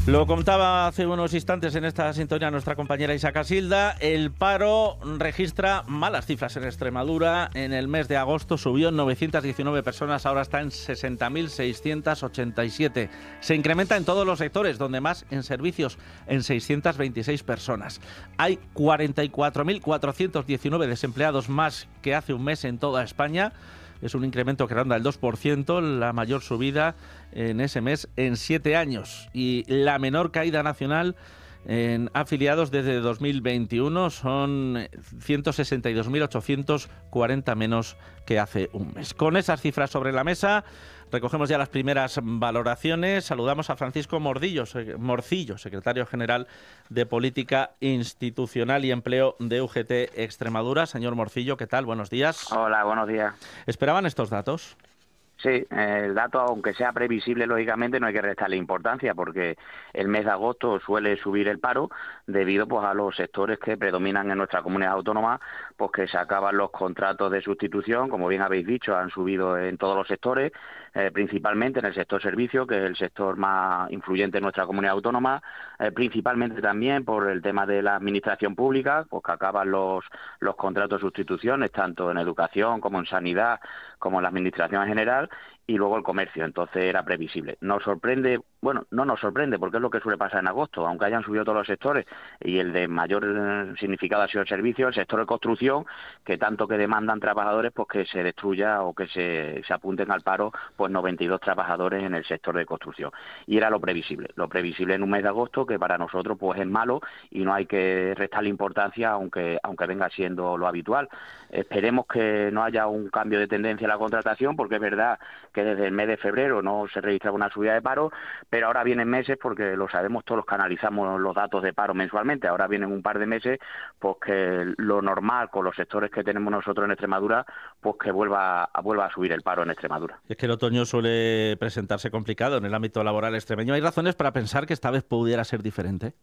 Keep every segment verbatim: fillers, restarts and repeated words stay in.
Lo contaba hace unos instantes en esta sintonía nuestra compañera Isa Casilda. El paro registra malas cifras en Extremadura. En el mes de agosto subió en novecientas diecinueve personas, ahora está en sesenta mil seiscientos ochenta y siete. Se incrementa en todos los sectores, donde más en servicios, en seiscientas veintiséis personas. Hay cuarenta y cuatro mil cuatrocientos diecinueve desempleados más que hace un mes en toda España. Es un incremento que ronda el dos por ciento, la mayor subida en ese mes en siete años. Y la menor caída nacional en afiliados desde dos mil veintiuno, son ciento sesenta y dos mil ochocientos cuarenta menos que hace un mes. Con esas cifras sobre la mesa, recogemos ya las primeras valoraciones. Saludamos a Francisco Mordillo, Morcillo, secretario general de Política Institucional y Empleo de U G T Extremadura. Señor Morcillo, ¿qué tal? Buenos días. Hola, buenos días. ¿Esperaban estos datos? Sí, el dato, aunque sea previsible, lógicamente no hay que restarle importancia, porque el mes de agosto suele subir el paro debido pues a los sectores que predominan en nuestra comunidad autónoma, pues que se acaban los contratos de sustitución, como bien habéis dicho, han subido en todos los sectores, eh, principalmente en el sector servicio, que es el sector más influyente en nuestra comunidad autónoma, eh, principalmente también por el tema de la administración pública, pues que acaban los, los contratos de sustituciones, tanto en educación como en sanidad, como en la administración en general, y luego el comercio. Entonces era previsible. Nos sorprende, bueno, no nos sorprende porque es lo que suele pasar en agosto, aunque hayan subido todos los sectores y el de mayor eh, significado ha sido el servicio, el sector de construcción, que tanto que demandan trabajadores, pues que se destruya o que se, se apunten al paro, pues noventa y dos trabajadores en el sector de construcción. Y era lo previsible, lo previsible en un mes de agosto, que para nosotros pues es malo y no hay que restarle importancia, aunque, aunque venga siendo lo habitual. Esperemos que no haya un cambio de tendencia en la contratación, porque es verdad que desde el mes de febrero no se registraba una subida de paro, pero ahora vienen meses, porque lo sabemos todos los que analizamos los datos de paro mensualmente, ahora vienen un par de meses, pues que lo normal con los sectores que tenemos nosotros en Extremadura, pues que vuelva a, vuelva a subir el paro en Extremadura. Es que el otoño suele presentarse complicado en el ámbito laboral extremeño. ¿Hay razones para pensar que esta vez pudiera ser diferente?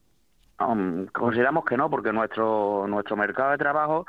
Um, consideramos que no, porque nuestro nuestro mercado de trabajo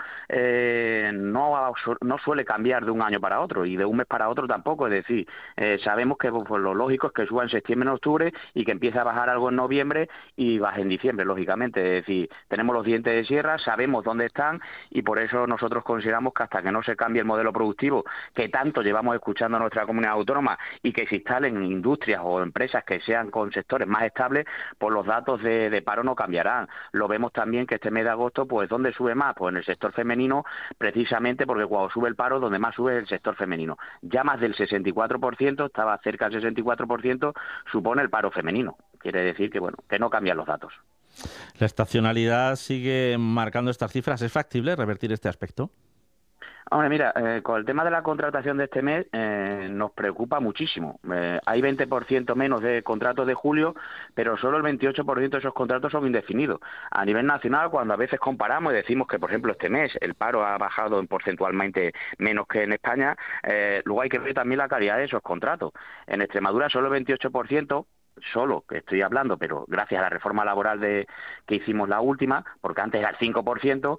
eh, no no suele cambiar de un año para otro y de un mes para otro tampoco. Es decir, eh, sabemos que pues, lo lógico es que suba en septiembre, en octubre y que empiece a bajar algo en noviembre y baje en diciembre, lógicamente. Es decir, tenemos los dientes de sierra, sabemos dónde están y por eso nosotros consideramos que hasta que no se cambie el modelo productivo que tanto llevamos escuchando a nuestra comunidad autónoma y que se instalen industrias o empresas que sean con sectores más estables, pues los datos de, de paro no cambian. Lo vemos también que este mes de agosto, pues ¿dónde sube más? Pues en el sector femenino, precisamente porque cuando sube el paro, donde más sube es el sector femenino. Ya más del sesenta y cuatro por ciento, estaba cerca del sesenta y cuatro por ciento, supone el paro femenino. Quiere decir que, bueno, que no cambian los datos. La estacionalidad sigue marcando estas cifras. ¿Es factible revertir este aspecto? Hombre, mira, eh, con el tema de la contratación de este mes eh, nos preocupa muchísimo. Eh, hay veinte por ciento menos de contratos de julio, pero solo el veintiocho por ciento de esos contratos son indefinidos. A nivel nacional, cuando a veces comparamos y decimos que, por ejemplo, este mes el paro ha bajado en porcentualmente menos que en España, eh, luego hay que ver también la calidad de esos contratos. En Extremadura solo el veintiocho por ciento, solo que estoy hablando, pero gracias a la reforma laboral de que hicimos la última, porque antes era el cinco por ciento,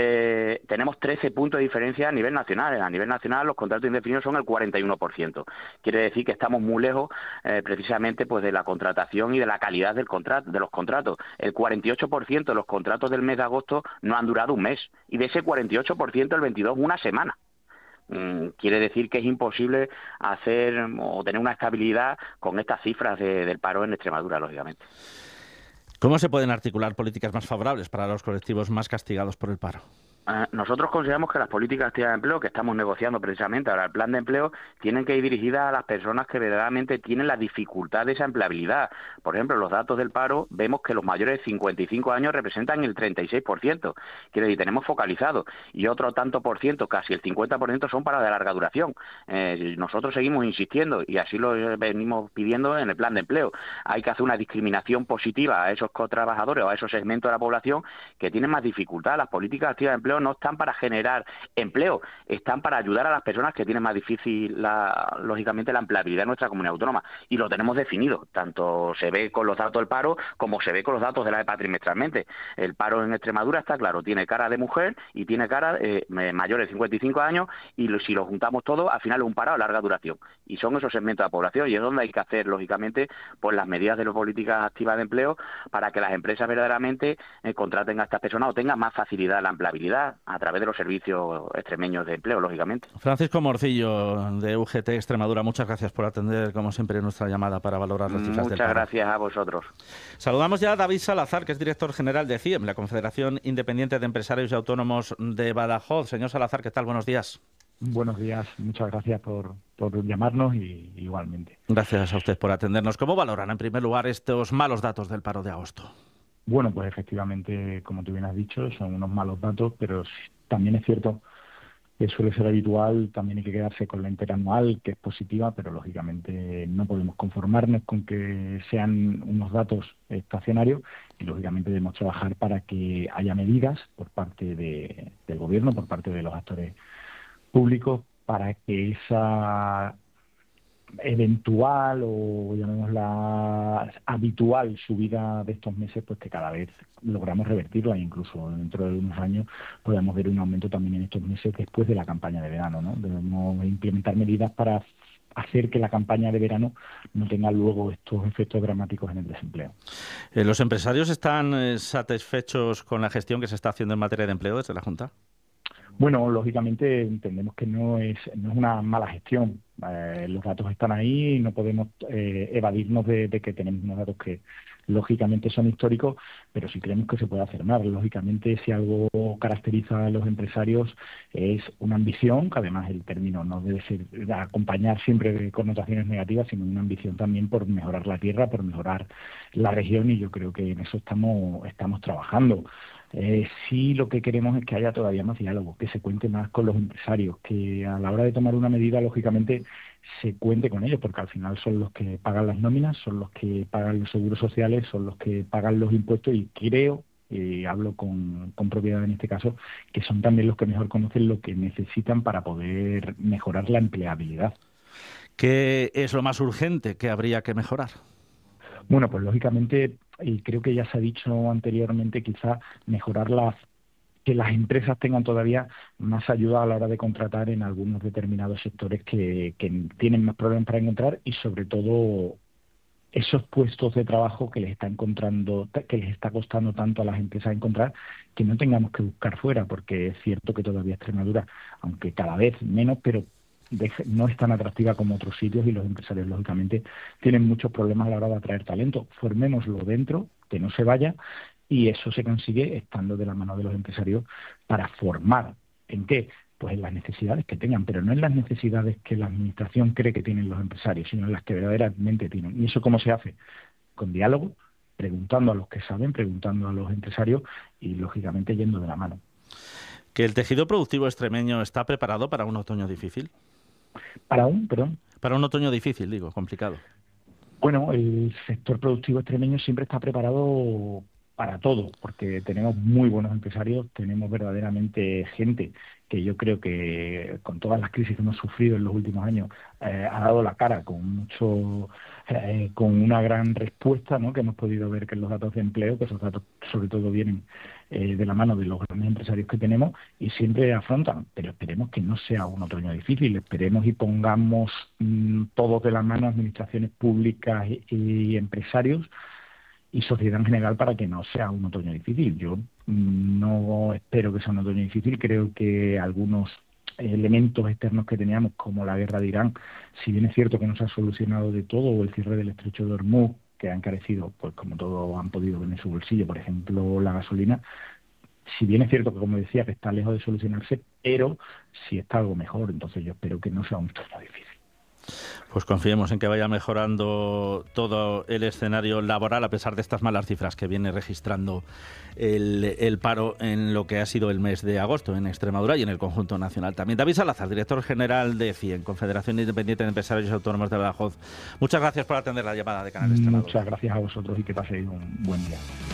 eh, tenemos trece puntos de diferencia a nivel nacional. A nivel nacional los contratos indefinidos son el cuarenta y uno por ciento. Quiere decir que estamos muy lejos eh, precisamente pues de la contratación y de la calidad del contrato, de los contratos. El cuarenta y ocho por ciento de los contratos del mes de agosto no han durado un mes, y de ese cuarenta y ocho por ciento el veintidós por ciento una semana. Quiere decir que es imposible hacer o tener una estabilidad con estas cifras de, del paro en Extremadura, lógicamente. ¿Cómo se pueden articular políticas más favorables para los colectivos más castigados por el paro? Eh, nosotros consideramos que las políticas activas de empleo que estamos negociando precisamente ahora, el plan de empleo, tienen que ir dirigidas a las personas que verdaderamente tienen la dificultad de esa empleabilidad. Por ejemplo, los datos del paro, vemos que los mayores de cincuenta y cinco años representan el treinta y seis por ciento. Quiere decir, tenemos focalizado, y otro tanto por ciento, casi el cincuenta por ciento, son para de larga duración. Eh, nosotros seguimos insistiendo, y así lo venimos pidiendo en el plan de empleo. Hay que hacer una discriminación positiva a esos trabajadores o a esos segmentos de la población que tienen más dificultad. Las políticas activas de empleo empleo no están para generar empleo, están para ayudar a las personas que tienen más difícil, la, lógicamente, la empleabilidad en nuestra comunidad autónoma. Y lo tenemos definido, tanto se ve con los datos del paro como se ve con los datos de la E P A trimestralmente. El paro en Extremadura está claro, tiene cara de mujer y tiene cara de eh, mayores de cincuenta y cinco años, y lo, si lo juntamos todo, al final es un paro a larga duración. Y son esos segmentos de la población, y es donde hay que hacer, lógicamente, pues las medidas de las políticas activas de empleo para que las empresas verdaderamente eh, contraten a estas personas o tengan más facilidad en la empleabilidad a través de los servicios extremeños de empleo, lógicamente. Francisco Morcillo, de U G T Extremadura, muchas gracias por atender, como siempre, nuestra llamada para valorar las cifras del paro. Muchas gracias a vosotros. Saludamos ya a David Salazar, que es director general de C I E M, la Confederación Independiente de Empresarios y Autónomos de Badajoz. Señor Salazar, ¿qué tal? Buenos días. Buenos días, muchas gracias por, por llamarnos y igualmente. Gracias a usted por atendernos. ¿Cómo valoran, en primer lugar, estos malos datos del paro de agosto? Bueno, pues efectivamente, como tú bien has dicho, son unos malos datos, pero también es cierto que suele ser habitual, también hay que quedarse con la interanual, que es positiva, pero lógicamente no podemos conformarnos con que sean unos datos estacionarios y lógicamente debemos trabajar para que haya medidas por parte de, del gobierno, por parte de los actores públicos, para que esa eventual o llamémosla habitual subida de estos meses, pues que cada vez logramos revertirla, e incluso dentro de unos años podamos ver un aumento también en estos meses después de la campaña de verano, ¿no? Debemos implementar medidas para hacer que la campaña de verano no tenga luego estos efectos dramáticos en el desempleo. Eh, ¿Los empresarios están eh, satisfechos con la gestión que se está haciendo en materia de empleo desde la Junta? Bueno, lógicamente entendemos que no es, no es una mala gestión. Eh, los datos están ahí y no podemos eh, evadirnos de, de que tenemos unos datos que lógicamente son históricos, pero sí creemos que se puede hacer más. Lógicamente, si algo caracteriza a los empresarios es una ambición, que además el término no debe ser acompañar siempre de connotaciones negativas, sino una ambición también por mejorar la tierra, por mejorar la región, y yo creo que en eso estamos, estamos trabajando. Eh, sí, lo que queremos es que haya todavía más diálogo, que se cuente más con los empresarios, que a la hora de tomar una medida, lógicamente, se cuente con ellos, porque al final son los que pagan las nóminas, son los que pagan los seguros sociales, son los que pagan los impuestos, y creo, y hablo con, con propiedad en este caso, que son también los que mejor conocen lo que necesitan para poder mejorar la empleabilidad. ¿Qué es lo más urgente que habría que mejorar? Bueno, pues lógicamente, y creo que ya se ha dicho anteriormente, quizá mejorar las que las empresas tengan todavía más ayuda a la hora de contratar en algunos determinados sectores que, que tienen más problemas para encontrar, y sobre todo esos puestos de trabajo que les está encontrando, que les está costando tanto a las empresas encontrar, que no tengamos que buscar fuera, porque es cierto que todavía Extremadura, aunque cada vez menos, pero no es tan atractiva como otros sitios, y los empresarios lógicamente tienen muchos problemas a la hora de atraer talento. Formémoslo dentro, que no se vaya, y eso se consigue estando de la mano de los empresarios para formar. ¿En qué? Pues en las necesidades que tengan, pero no en las necesidades que la administración cree que tienen los empresarios, sino en las que verdaderamente tienen. ¿Y eso cómo se hace? Con diálogo, preguntando a los que saben, preguntando a los empresarios y lógicamente yendo de la mano. ¿Que el tejido productivo extremeño está preparado para un otoño difícil? ¿Para un, perdón? Para un otoño difícil, digo, complicado. Bueno, el sector productivo extremeño siempre está preparado para todo, porque tenemos muy buenos empresarios, tenemos verdaderamente gente que yo creo que con todas las crisis que hemos sufrido en los últimos años eh, ha dado la cara con mucho, eh, con una gran respuesta, ¿no? Que hemos podido ver que en los datos de empleo, que esos datos sobre todo vienen eh, de la mano de los grandes empresarios que tenemos, y siempre afrontan, pero esperemos que no sea un otoño difícil, esperemos y pongamos mmm, todos de la mano, administraciones públicas y, y empresarios y sociedad en general, para que no sea un otoño difícil. Yo no espero que sea un otoño difícil. Creo que algunos elementos externos que teníamos, como la guerra de Irán, si bien es cierto que no se ha solucionado de todo, o el cierre del estrecho de Hormuz, que ha encarecido, pues como todos han podido ver en su bolsillo, por ejemplo, la gasolina, si bien es cierto que, como decía, que está lejos de solucionarse, pero sí está algo mejor. Entonces yo espero que no sea un otoño difícil. Pues confiemos en que vaya mejorando todo el escenario laboral, a pesar de estas malas cifras que viene registrando el, el paro en lo que ha sido el mes de agosto en Extremadura y en el conjunto nacional también. David Salazar, director general de C I E M, Confederación Independiente de Empresarios y Autónomos de Badajoz. Muchas gracias por atender la llamada de Canal Extremadura. Muchas gracias a vosotros y que paséis un buen día.